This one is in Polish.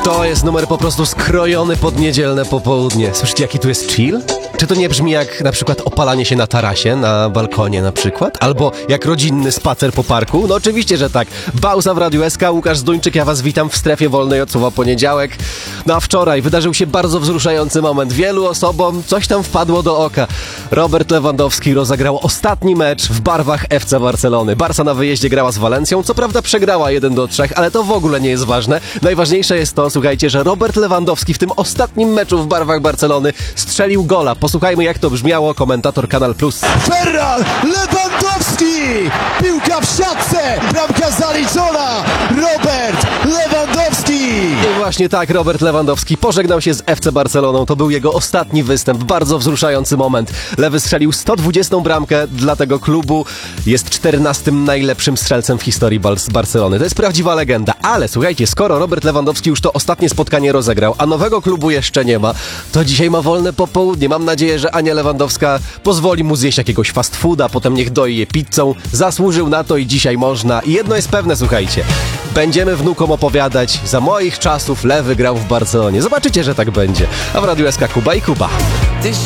To jest numer po prostu skrojony pod niedzielne popołudnie. Słyszycie, jaki tu jest chill? Czy to nie brzmi jak na przykład opalanie się na tarasie, na balkonie na przykład? Albo jak rodzinny spacer po parku? No oczywiście, że tak. Bauza w Radiu SK, Łukasz Zduńczyk, ja was witam w strefie wolnej od słowa poniedziałek. No a wczoraj wydarzył się bardzo wzruszający moment. Wielu osobom coś tam wpadło do oka. Robert Lewandowski rozegrał ostatni mecz w barwach FC Barcelony. Barca na wyjeździe grała z Walencją, co prawda przegrała 1-3, ale to w ogóle nie jest ważne. Najważniejsze jest to, słuchajcie, że Robert Lewandowski w tym ostatnim meczu w barwach Barcelony strzelił gola. Posłuchajmy, jak to brzmiało, komentator Kanal Plus. Ferran Lewandowski! Piłka w siatce! Bramka zaliczona! Robert Lewandowski! I właśnie tak, Robert Lewandowski pożegnał się z FC Barceloną. To był jego ostatni występ, bardzo wzruszający moment. Lewy strzelił 120 bramkę dla tego klubu. Jest 14 najlepszym strzelcem w historii Barcelony. To jest prawdziwa legenda. Ale słuchajcie, skoro Robert Lewandowski już to ostatnie spotkanie rozegrał, a nowego klubu jeszcze nie ma, to dzisiaj ma wolne popołudnie. Mam nadzieję, że Ania Lewandowska pozwoli mu zjeść jakiegoś fast fooda, potem niech doi je pizzą. Zasłużył na to i dzisiaj można. I jedno jest pewne, słuchajcie. Będziemy wnukom opowiadać, za moich czasów Lewy grał w Barcelonie. Zobaczycie, że tak będzie. A w Radiu SK Kuba i Kuba.